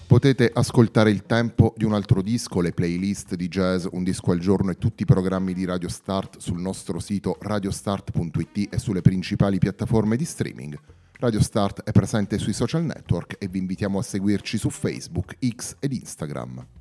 Potete ascoltare Il tempo di un altro disco, le playlist di jazz, un disco al giorno e tutti i programmi di Radio Start sul nostro sito radiostart.it e sulle principali piattaforme di streaming. Radio Start è presente sui social network e vi invitiamo a seguirci su Facebook, X ed Instagram.